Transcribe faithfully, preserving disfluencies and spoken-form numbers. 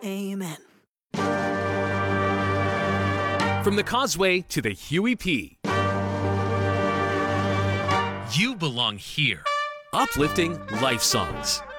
Amen. From the Causeway to the Huey P. You belong here. Uplifting life songs.